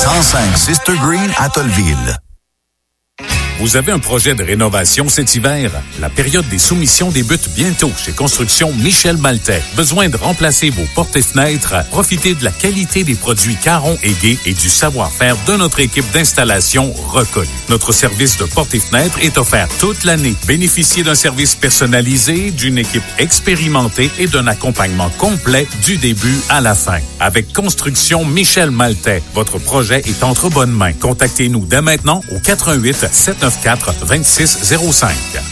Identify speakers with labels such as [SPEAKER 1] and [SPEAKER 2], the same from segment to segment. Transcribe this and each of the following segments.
[SPEAKER 1] 105 Sister Green à Tolleville.
[SPEAKER 2] Vous avez un projet de rénovation cet hiver? La période des soumissions débute bientôt chez Construction Michel Maltais. Besoin de remplacer vos portes et fenêtres? Profitez de la qualité des produits Caron et Gay et du savoir-faire de notre équipe d'installation reconnue. Notre service de portes et fenêtres est offert toute l'année. Bénéficiez d'un service personnalisé, d'une équipe expérimentée et d'un accompagnement complet du début à la fin. Avec Construction Michel Maltais, votre projet est entre bonnes mains. Contactez-nous dès maintenant au 88-794-2605.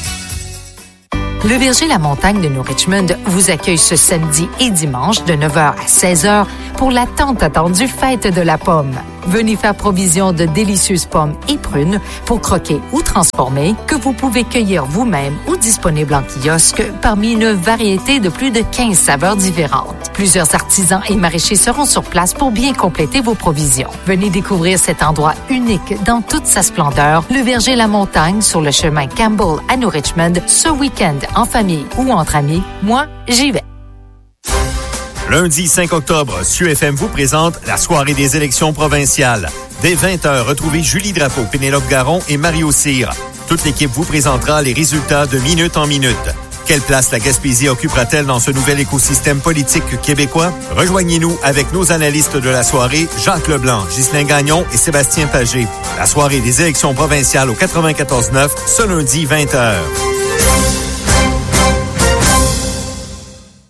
[SPEAKER 3] Le Verger La Montagne de New Richmond vous accueille ce samedi et dimanche de 9h à 16h pour la tant attendue fête de la pomme. Venez faire provision de délicieuses pommes et prunes pour croquer ou transformer que vous pouvez cueillir vous-même ou disponible en kiosque parmi une variété de plus de 15 saveurs différentes. Plusieurs artisans et maraîchers seront sur place pour bien compléter vos provisions. Venez découvrir cet endroit unique dans toute sa splendeur, le Verger La Montagne sur le chemin Campbell à New Richmond ce week-end en famille ou entre amis. Moi, j'y vais.
[SPEAKER 4] Lundi 5 octobre, SUFM vous présente la soirée des élections provinciales. Dès 20h, retrouvez Julie Drapeau, Pénélope Garon et Mario Cyr. Toute l'équipe vous présentera les résultats de minute en minute. Quelle place la Gaspésie occupera-t-elle dans ce nouvel écosystème politique québécois? Rejoignez-nous avec nos analystes de la soirée, Jacques Leblanc, Ghislain Gagnon et Sébastien Pagé. La soirée des élections provinciales au 94.9, ce lundi 20h.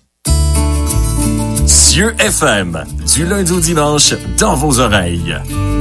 [SPEAKER 5] Cieux FM, du lundi au dimanche, dans vos oreilles.